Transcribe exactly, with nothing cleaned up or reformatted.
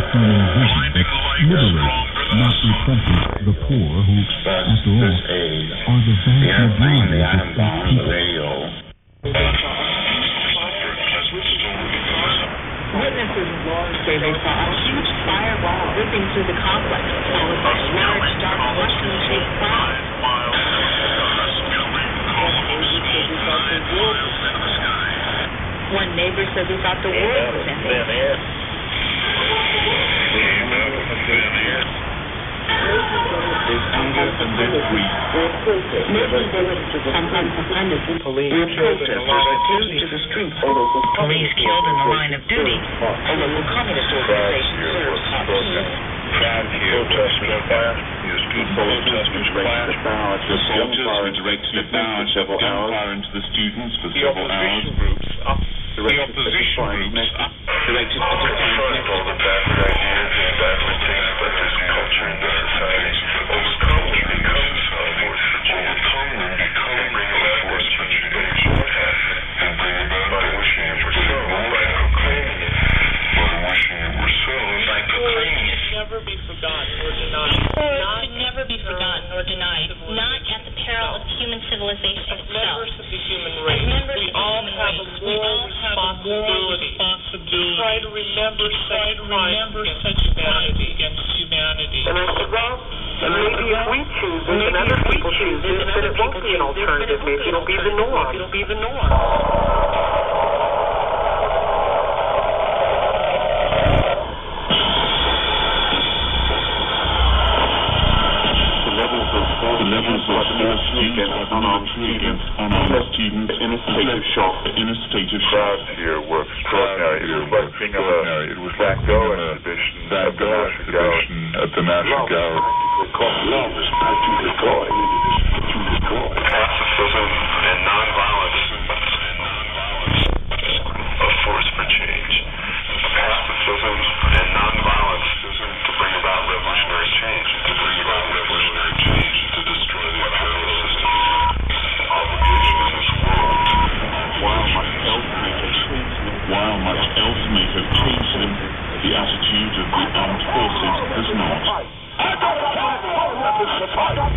organization that liberates, not represses, the poor who, after all, are the vast majority of its people. Witnesses say they saw a huge fireball ripping through the complex, followed by large, dark, mushroom-shaped clouds. One neighbor said he thought the world was ending. There's anger and there's grief. Sometimes the hundreds of Police killed in the line of duty. to the streets. Police killed in the line of duty. A local communist organization serves hot tea. Crowd here, protesters class, is good protesters clash. The soldiers were directed at barrage of gunfire into the students for several hours. The opposition groups directed at defiant Never be forgotten or denied. Should never be forgotten or denied, not at the peril of human civilization As itself. members of the human race, Members we of the all human have a race, we moral all have a moral responsibility responsibility. try to remember Try such to crimes remember against such crimes humanity. against humanity. And I said, well, and maybe if we choose it and other people choose it, then it won't be an alternative. Maybe it'll be the norm. It'll be the norm. The levels of force used by the military against unarmed students in a state of shock. In a state of shock. Crowds here were extraordinary. It was like being of a It was like being of a Van Gogh exhibition at the National Gallery. Love is to destroy. To destroy. Pacifism and nonviolence. A force for change. Pacifism and nonviolence to bring about revolutionary change. To bring about revolutionary change. To destroy the imperial system. Obligation in this world. While much else may have changed them, while much else may have changed them, the attitude of the armed forces has not. I don't have